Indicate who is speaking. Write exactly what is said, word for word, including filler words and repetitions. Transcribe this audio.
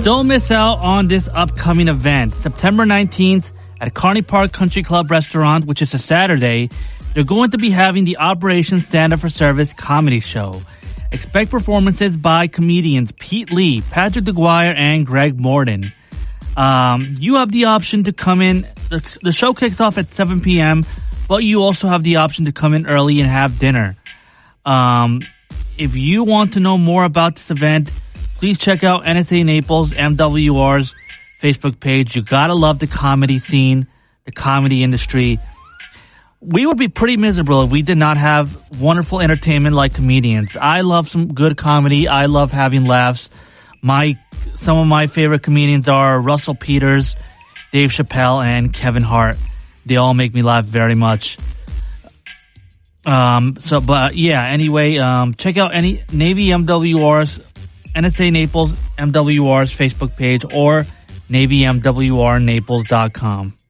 Speaker 1: Don't miss out on this upcoming event. September nineteenth at Carney Park Country Club Restaurant, which is a Saturday, they're going to be having the Operation Stand Up for Service comedy show. Expect performances by comedians Pete Lee, Patrick DeGuire, and Greg Morden. Um, you have the option to come in. The, the show kicks off at seven p.m., but you also have the option to come in early and have dinner. Um, if you want to know more about this event, please check out N S A Naples M W R's Facebook page. You gotta love the comedy scene, the comedy industry. We would be pretty miserable if we did not have wonderful entertainment like comedians. I love some good comedy. I love having laughs. My some of my favorite comedians are Russell Peters, Dave Chappelle, and Kevin Hart. They all make me laugh very much. Um, so, but yeah, anyway, um, check out any Navy M W R's, N S A Naples M W R's Facebook page or Navy M W R Naples dot com.